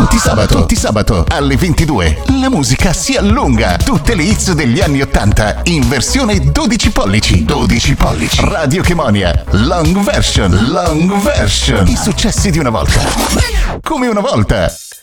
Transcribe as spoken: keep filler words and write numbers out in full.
Tutti sabato, tutti sabato alle ventidue la musica si allunga. Tutte le hits degli anni ottanta in versione dodici pollici. dodici pollici. Radio Chemonia, long version, long version. I successi di una volta. Come una volta.